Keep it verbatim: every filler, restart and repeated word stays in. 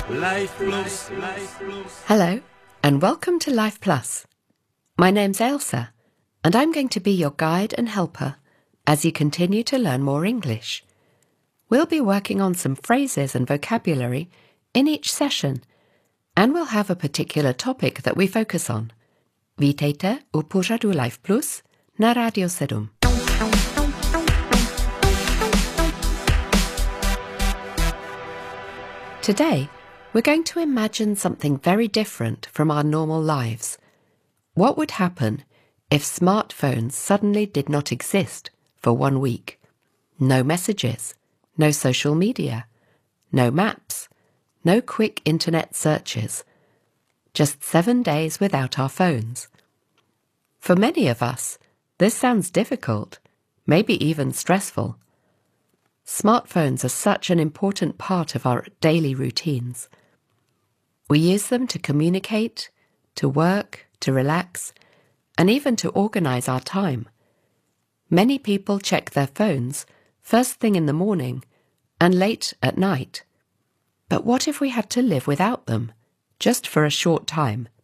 Life Plus. Hello, and welcome to Life Plus. My name's Ailsa, and I'm going to be your guide and helper as you continue to learn more English. We'll be working on some phrases and vocabulary in each session, and we'll have a particular topic that we focus on. Vítejte u pořadu Life Plus na Radio sedm. Today, we're going to imagine something very different from our normal lives. What would happen if smartphones suddenly did not exist for one week? No messages, no social media, no maps, no quick internet searches. Just seven days without our phones. For many of us, this sounds difficult, maybe even stressful. Smartphones are such an important part of our daily routines. We use them to communicate, to work, to relax, and even to organize our time. Many people check their phones first thing in the morning and late at night. But what if we had to live without them, just for a short time?